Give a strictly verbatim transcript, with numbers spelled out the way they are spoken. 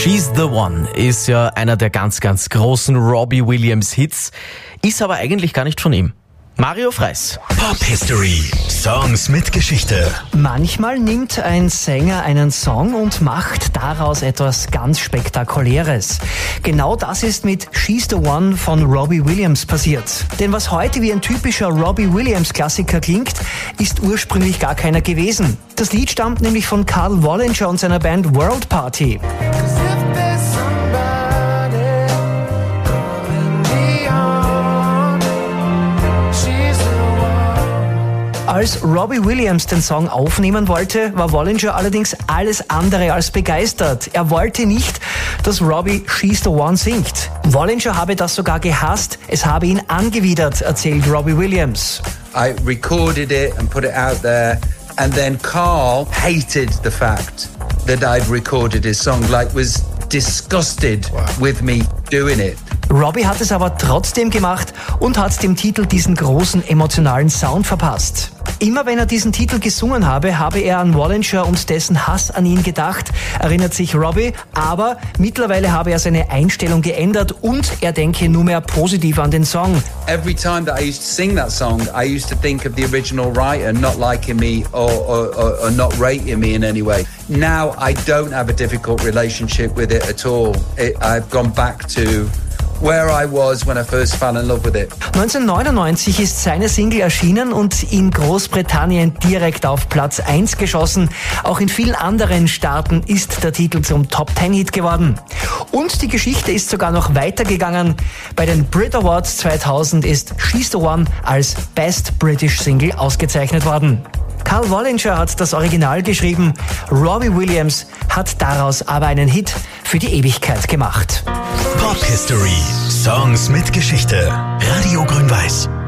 She's the One ist ja einer der ganz, ganz großen Robbie Williams Hits, ist aber eigentlich gar nicht von ihm. Mario Freiss. Pop History. Songs mit Geschichte. Manchmal nimmt ein Sänger einen Song und macht daraus etwas ganz Spektakuläres. Genau das ist mit She's the One von Robbie Williams passiert. Denn was heute wie ein typischer Robbie Williams Klassiker klingt, ist ursprünglich gar keiner gewesen. Das Lied stammt nämlich von Karl Wallinger und seiner Band World Party. Als Robbie Williams den Song aufnehmen wollte, war Wallinger allerdings alles andere als begeistert. Er wollte nicht, dass Robbie She's the One singt. Wallinger habe das sogar gehasst, es habe ihn angewidert, erzählt Robbie Williams. I recorded it and put it out there, and then Carl hated the fact that I'd recorded his song, like was disgusted wow. with me doing it. Robbie hat es aber trotzdem gemacht und hat dem Titel diesen großen emotionalen Sound verpasst. Immer wenn er diesen Titel gesungen habe, habe er an Wallinger und dessen Hass an ihn gedacht, erinnert sich Robbie, aber mittlerweile habe er seine Einstellung geändert und er denke nur mehr positiv an den Song. Every time that I used to sing that song, I used to think of the original writer not liking me or, or, or, or not rating me in any way. Now I don't have a difficult relationship with it at all. It, I've gone back to where I was when I first fell in love with it. neunzehnhundertneunundneunzig ist seine Single erschienen und in Großbritannien direkt auf Platz eins geschossen. Auch in vielen anderen Staaten ist der Titel zum Top Ten Hit geworden. Und die Geschichte ist sogar noch weitergegangen. Bei den Brit Awards zweitausend ist She's the One als Best British Single ausgezeichnet worden. Karl Wallinger hat das Original geschrieben, Robbie Williams hat daraus aber einen Hit für die Ewigkeit gemacht. Pop History. Songs mit Geschichte. Radio Grün-Weiß.